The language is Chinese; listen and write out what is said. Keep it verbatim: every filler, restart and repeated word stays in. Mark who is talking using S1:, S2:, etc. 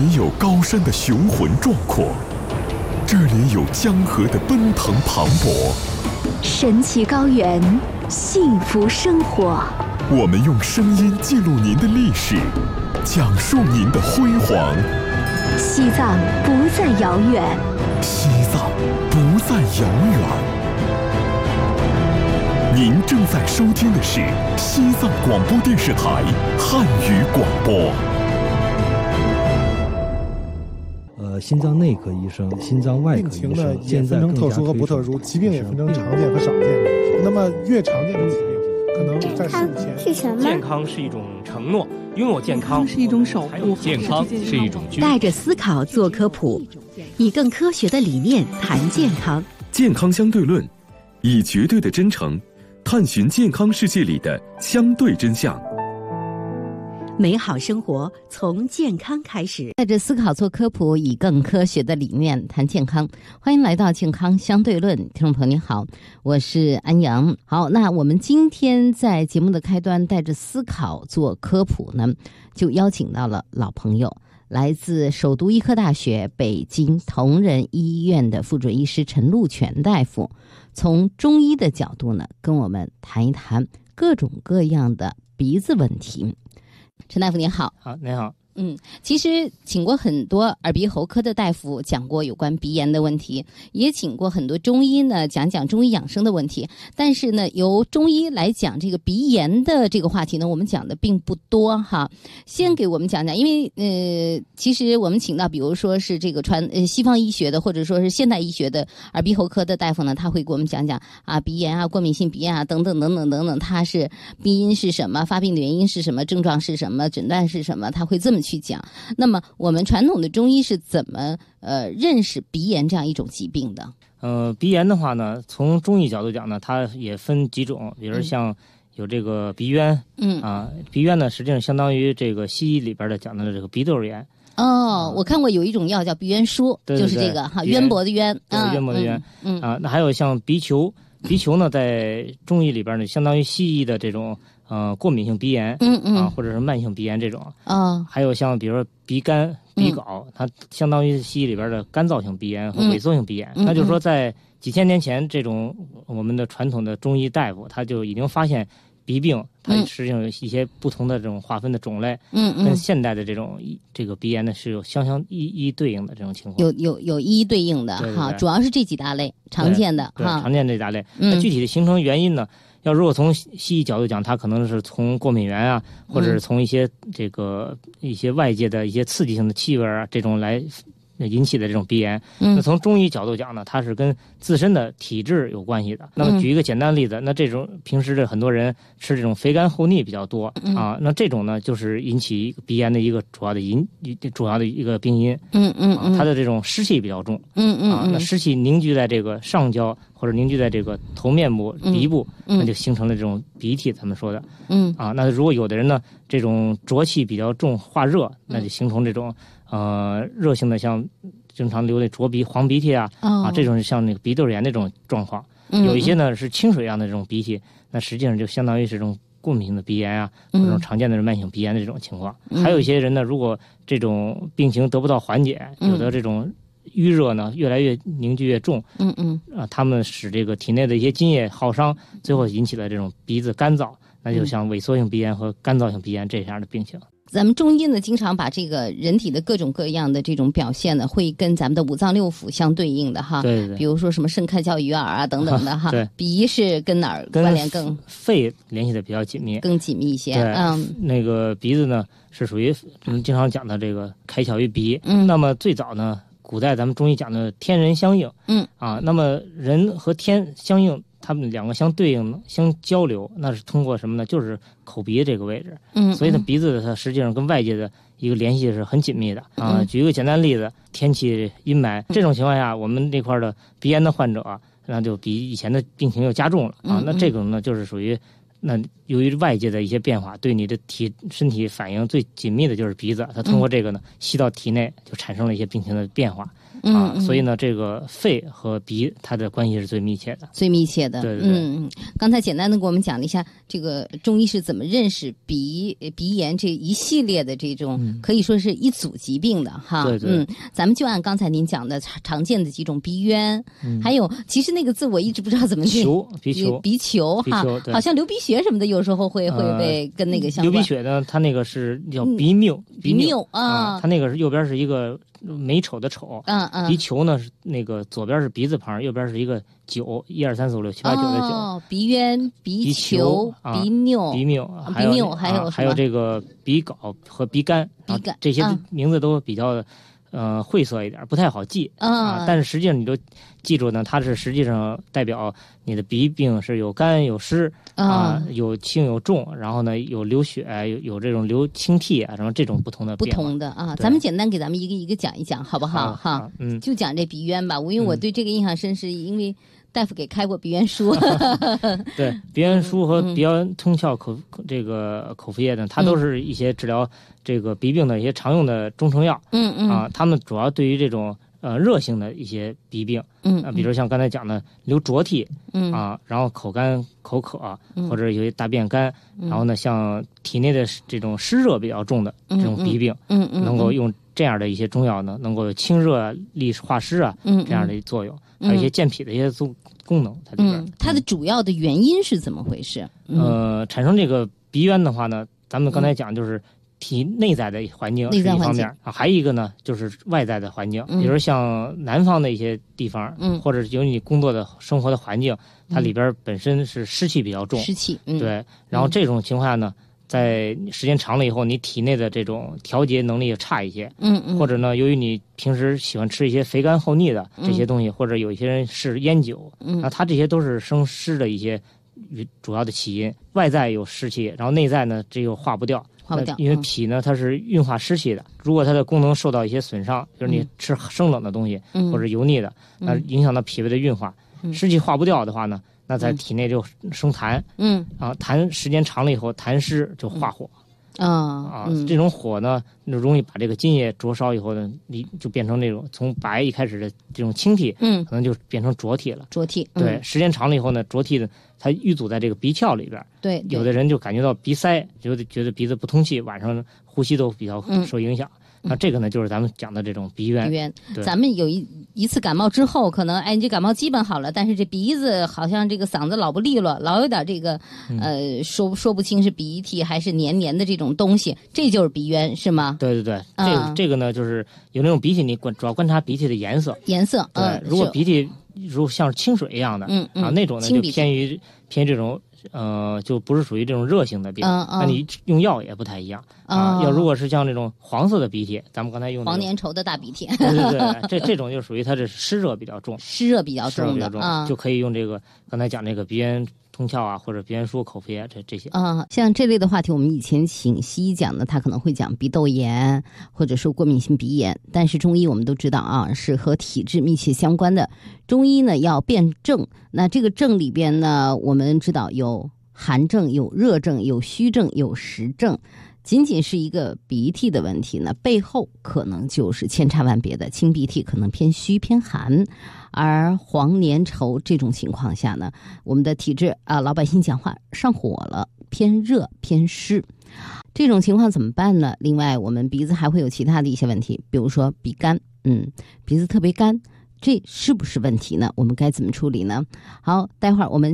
S1: 里有高山的雄浑壮阔，这里有江河的奔腾磅礴，
S2: 神奇高原，幸福生活。
S1: 我们用声音记录您的历史，讲述您的辉煌。
S2: 西藏不再遥远，
S1: 西藏不再遥远。您正在收听的是西藏广播电视台汉语广播。
S3: 呃，心脏内科医生、心脏外科医生，
S4: 病情呢也分成特殊和不特殊，疾病也分成常见和少见。那么越常见的疾病，可能在十五前。
S5: 是什么？
S6: 健康是一种承诺，拥有健康
S7: 是一种守护，
S6: 健康是一种
S8: 带着思考做科普，以更科学的理念谈健康。
S9: 健康相对论，以绝对的真诚探寻健康世界里的相对真相。
S8: 美好生活从健康开始，
S10: 带着思考做科普，以更科学的理念谈健康。欢迎来到健康相对论，听众朋友您好，我是安阳。好，那我们今天在节目的开端带着思考做科普呢，就邀请到了老朋友，来自首都医科大学北京同仁医院的副主任医师陈禄全大夫，从中医的角度呢，跟我们谈一谈各种各样的鼻子问题。陈大夫您好。
S6: 好，您好。
S10: 嗯，其实请过很多耳鼻喉科的大夫讲过有关鼻炎的问题，也请过很多中医呢讲讲中医养生的问题，但是呢由中医来讲这个鼻炎的这个话题呢，我们讲的并不多哈。先给我们讲讲，因为呃其实我们请到比如说是这个传呃西方医学的或者说是现代医学的耳鼻喉科的大夫呢，他会给我们讲讲啊鼻炎啊、过敏性鼻炎啊等等等等等等，它是病因是什么，发病的原因是什么，症状是什么，诊断是什么，他会这么去讲。那么我们传统的中医是怎么呃认识鼻炎这样一种疾病的？
S6: 呃，鼻炎的话呢，从中医角度讲呢，它也分几种，比如像有这个鼻渊，嗯啊，鼻渊呢实际上相当于这个西医里边的讲的这个鼻窦炎。
S10: 哦，我看过有一种药叫鼻渊舒，
S6: 对对对，
S10: 就是这个哈，渊博的渊，
S6: 对，渊博的渊，
S10: 嗯
S6: 啊，那还有像鼻球，鼻球呢在中医里边呢，相当于西医的这种。呃，过敏性鼻炎，
S10: 嗯嗯
S6: 啊，或者是慢性鼻炎这种，
S10: 哦，
S6: 还有像比如说鼻干、鼻膏，嗯、它相当于西医里边的干燥性鼻炎和萎缩性鼻炎。
S10: 嗯、
S6: 那就是说，在几千年前，这种我们的传统的中医大夫他就已经发现鼻病，它实际上有一些不同的这种划分的种类，
S10: 嗯嗯，
S6: 跟现代的这种这个鼻炎呢是有相相一一对应的这种情况，
S10: 有有有一一对应的哈，主要是这几大类常见的
S6: 哈，常见这大类。
S10: 嗯、
S6: 那具体的形成原因呢？要如果从西医角度讲，它可能是从过敏源啊，或者是从一些这个一些外界的一些刺激性的气味啊这种来引起的这种鼻炎。
S10: 嗯、
S6: 那从中医角度讲呢，它是跟自身的体质有关系的。那么举一个简单的例子，那这种平时的很多人吃这种肥甘厚腻比较多、
S10: 嗯、
S6: 啊，那这种呢就是引起鼻炎的一个主要的因主要的一个病因。
S10: 嗯嗯嗯、
S6: 啊，它的这种湿气比较重。
S10: 嗯嗯
S6: 啊，那湿气凝聚在这个上焦。或者凝聚在这个头面部、鼻部，
S10: 嗯、
S6: 那就形成了这种鼻涕。咱们说的，
S10: 嗯
S6: 啊，那如果有的人呢，这种浊气比较重，化热，那就形成这种呃热性的，像经常流的浊鼻、黄鼻涕啊，
S10: 哦、
S6: 啊，这种像那个鼻窦炎那种状况。
S10: 嗯、
S6: 有一些呢是清水样的这种鼻涕，那实际上就相当于是这种过敏性的鼻炎啊，或者常见的慢性鼻炎的这种情况。
S10: 嗯、
S6: 还有一些人呢，如果这种病情得不到缓解，有的这种。淤热呢越来越凝聚越重，
S10: 嗯嗯
S6: 啊，他们使这个体内的一些津液耗伤，最后引起了这种鼻子干燥，那就像萎缩性鼻炎和干燥性鼻炎这样的病情。
S10: 咱们中医呢，经常把这个人体的各种各样的这种表现呢，会跟咱们的五脏六腑相对应的哈。
S6: 对对对。
S10: 比如说什么肾开窍于耳啊等等的哈。
S6: 对。
S10: 鼻是跟哪儿关联更？
S6: 肺联系的比较紧密。
S10: 更紧密一些。
S6: 对。
S10: 嗯。
S6: 那个鼻子呢，是属于我们经常讲的这个开窍于鼻。
S10: 嗯。
S6: 那么最早呢？古代咱们中医讲的天人相应，
S10: 嗯
S6: 啊，那么人和天相应，他们两个相对应、相交流，那是通过什么呢？就是口鼻这个位置，
S10: 嗯，
S6: 所以呢，鼻子它实际上跟外界的一个联系是很紧密的啊。
S10: 嗯、
S6: 举一个简单例子，天气阴霾这种情况下，我们这块的鼻炎的患者、啊，那就比以前的病情又加重了啊。
S10: 嗯、
S6: 那这种呢，就是属于那由于外界的一些变化，对你的体身体反应最紧密的就是鼻子，它通过这个呢吸到体内，就产生了一些病情的变化。
S10: 嗯、
S6: 啊，所以呢，这个肺和鼻它的关系是最密切的，
S10: 最密切的。
S6: 对对对。
S10: 嗯，刚才简单的给我们讲了一下，这个中医是怎么认识鼻鼻炎这一系列的这种、嗯、可以说是一组疾病的哈。
S6: 对对。
S10: 嗯，咱们就按刚才您讲的常见的几种鼻渊，嗯、还有其实那个字我一直不知道怎么念。
S6: 球鼻球
S10: 鼻球哈，好像流鼻血什么的，有时候会、呃、会被跟那个相关。
S6: 流鼻血呢，它那个是叫鼻谬，
S10: 嗯、鼻谬啊、
S6: 啊，它那个是右边是一个美丑的丑，
S10: 嗯嗯，
S6: 鼻球呢是那个左边是鼻字旁，右边是一个九，一二三四五六七八九的九。
S10: 哦，鼻渊、鼻球、鼻谬、
S6: 鼻谬，
S10: 鼻谬还有
S6: 还有这个鼻稿和鼻干，
S10: 鼻干
S6: 这些名字都比较呃晦涩一点，不太好记啊。但是实际上你就记住呢，它是实际上代表你的鼻病是有干有湿啊，有轻有重，然后呢有流血，有有这种流清涕啊，然后这种不同的
S10: 不同的啊。咱们简单给咱们一个一个讲一讲，好不好？哈，
S6: 嗯，
S10: 就讲这鼻渊吧。因为我对这个印象深，是因为大夫给开过鼻渊书。
S6: 对，鼻渊书和鼻渊通窍口这个口服液呢，它都是一些治疗这个鼻病的一些常用的中成药。
S10: 嗯嗯
S6: 啊，它们主要对于这种呃热性的一些鼻病，
S10: 嗯
S6: 啊，比如像刚才讲的流浊涕，
S10: 嗯
S6: 啊，然后口干口渴，
S10: 嗯、
S6: 或者有些大便干，
S10: 嗯、
S6: 然后呢，像体内的这种湿热比较重的这种鼻病，
S10: 嗯嗯，
S6: 能够用这样的一些中药呢，能够有清热利化湿啊，
S10: 嗯，
S6: 这样的作用，还有一些健脾的一些功功能，它里边、
S10: 嗯，它的主要的原因是怎么回事？
S6: 嗯、呃，产生这个鼻渊的话呢，咱们刚才讲就是。体内在的环境是一方面啊，还有一个呢就是外在的环境，
S10: 嗯、
S6: 比如像南方的一些地方，
S10: 嗯，
S6: 或者有你工作的生活的环境，它里边本身是湿气比较重，
S10: 湿气，嗯、
S6: 对，然后这种情况下呢，在时间长了以后，你体内的这种调节能力也差一些，
S10: 嗯嗯，
S6: 或者呢，由于你平时喜欢吃一些肥甘厚腻的这些东西，嗯、或者有一些人是烟酒，
S10: 嗯，
S6: 那它这些都是生湿的一些主要的起因，外在有湿气，然后内在呢这又化不掉。
S10: 化不掉，
S6: 因为脾呢，它是运化湿气的。如果它的功能受到一些损伤，就是你吃生冷的东西、
S10: 嗯、
S6: 或者油腻的，那影响到脾胃的运化，
S10: 嗯、
S6: 湿气化不掉的话呢，那在体内就生痰，
S10: 嗯，
S6: 啊，痰时间长了以后，痰湿就化火，
S10: 嗯、
S6: 啊，嗯、这种火呢，容易把这个津液灼烧以后呢，你就变成那种从白一开始的这种清涕，
S10: 嗯，
S6: 可能就变成浊涕了。
S10: 浊涕，
S6: 嗯、对，时间长了以后呢，浊涕呢，它淤阻在这个鼻窍里边。
S10: 对，
S6: 有的人就感觉到鼻塞，觉得觉得鼻子不通气，晚上呼吸都比较受影响。嗯、那这个呢，就是咱们讲的这种鼻渊。
S10: 鼻渊，咱们有一一次感冒之后，可能哎，你这感冒基本好了，但是这鼻子好像这个嗓子老不利落，老有点这个呃说说不清是鼻涕还是黏黏的这种东西，这就是鼻渊是吗？
S6: 对对对，
S10: 嗯、
S6: 这个这个呢，就是有那种鼻涕，你观主要观察鼻涕的颜色。
S10: 颜色，
S6: 嗯，如果鼻涕如像是清水一样的，
S10: 嗯嗯、
S6: 啊，那种呢就偏于偏这种。呃，就不是属于这种热性的病，
S10: 嗯嗯、
S6: 那你用药也不太一样、
S10: 嗯、
S6: 啊。要如果是像这种黄色的鼻涕，咱们刚才用的
S10: 黄粘稠的大鼻涕，
S6: 对对对，这这种就属于它这湿热比较重，
S10: 湿热比较重的，
S6: 重
S10: 嗯、
S6: 就可以用这个刚才讲这个鼻渊通窍啊，或者鼻渊舒口服液这这些。
S10: 啊、嗯，像这类的话题，我们以前请西医讲呢，他可能会讲鼻窦炎或者说过敏性鼻炎，但是中医我们都知道啊，是和体质密切相关的。中医呢要辨证，那这个症里边呢，我们知道有寒症、有热症、有虚症、有实症，仅仅是一个鼻涕的问题呢，背后可能就是千差万别的。清鼻涕可能偏虚偏寒，而黄粘稠这种情况下呢，我们的体质啊，老百姓讲话上火了，偏热偏湿。这种情况怎么办呢？另外，我们鼻子还会有其他的一些问题，比如说鼻干，嗯，鼻子特别干，这是不是问题呢？我们该怎么处理呢？好，待会儿我们